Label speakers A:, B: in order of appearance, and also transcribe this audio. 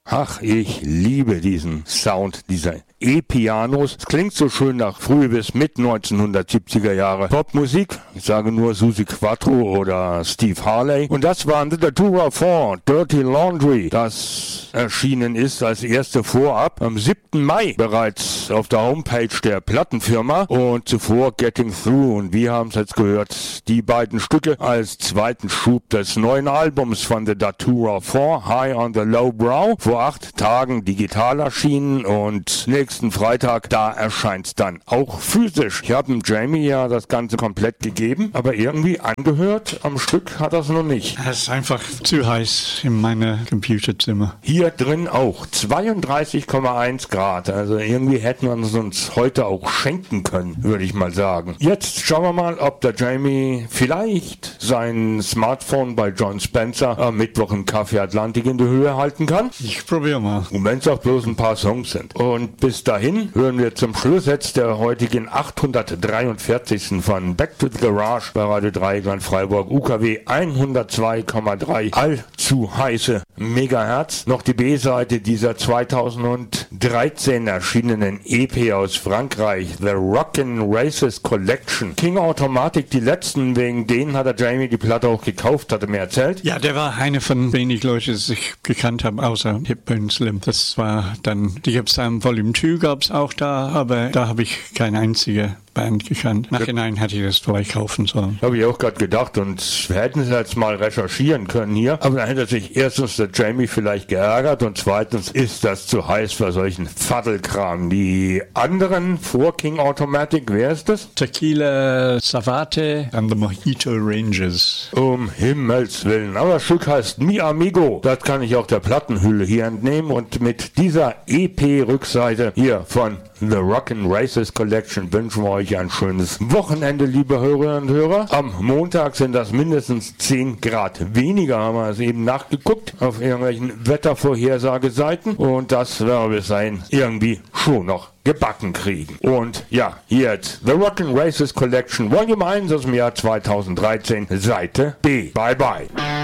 A: Ach, ich liebe diesen Sound dieser E-Pianos. Es klingt so schön nach früh bis mit 1970er Jahre Popmusik. Ich sage nur Suzi Quattro oder Steve Harley. Und das war The Datura 4, Dirty Laundry, das erschienen ist als erste Vorab am 7. Mai bereits auf der Homepage der Plattenfirma und zuvor Getting Through. Und wir haben es jetzt gehört, die beiden Stücke als zweiten Schub des neuen Albums von The Datura 4, High on the Low Brow, vor 8 Tagen digital erschienen und nächsten Freitag, da erscheint's dann auch physisch. Ich habe dem Jamie ja das Ganze komplett gegeben, aber irgendwie angehört am Stück hat er es noch nicht.
B: Es ist einfach zu heiß in meinem Computerzimmer.
A: Hier drin auch 32,1 Grad, also irgendwie hätten wir es uns heute auch schenken können, würde ich mal sagen. Jetzt schauen wir mal, ob der Jamie vielleicht sein Smartphone bei John Spencer am Mittwoch im Café Atlantik in der Höhe halten kann.
B: Ich probiere mal.
A: Und wenn es auch bloß ein paar Songs sind. Und bis dahin hören wir zum Schluss jetzt der heutigen 843. von Back to the Garage bei Radio Dreieckland Freiburg UKW 102,3 allzu heiße Megahertz. Noch die B-Seite dieser 2013 erschienenen EP aus Frankreich, The Rockin' Races Collection. King Automatic, die letzten, wegen denen hat der Jamie die Platte auch gekauft, hat er mir erzählt.
B: Ja, der war einer von wenig Leuten, die ich gekannt habe, außer Hipbone Slim. Das war dann, die gab's Volume 2 gab's auch da, aber da habe ich keine einzige Band gekannt. Nachhinein hätte ich das vielleicht kaufen sollen.
A: Habe ich auch gerade gedacht und wir hätten es jetzt mal recherchieren können hier, aber dann hätte sich erstens der Jamie vielleicht geärgert und zweitens ist das zu heiß für solchen Faddelkram. Die anderen vor King Automatic, wer ist das?
B: Tequila Savate and the Mojito Rangers.
A: Um Himmels Willen. Aber das Stück heißt Mi Amigo. Das kann ich auch der Plattenhülle hier entnehmen und mit dieser EP-Rückseite hier von The Rockin' Races Collection wünschen wir euch ein schönes Wochenende, liebe Hörerinnen und Hörer. Am Montag sind das mindestens 10 Grad weniger, haben wir es eben nachgeguckt auf irgendwelchen Wettervorhersageseiten und das werden wir bis dahin irgendwie schon noch gebacken kriegen. Und ja, jetzt The Rockin' Races Collection Volume 1 aus dem Jahr 2013, Seite B. Bye bye.